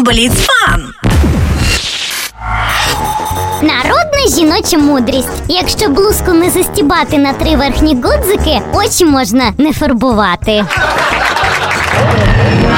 Бліц-фан! Народна жіноча мудрість. Якщо блузку не застібати на 3 верхні гудзики, очі можна не фарбувати.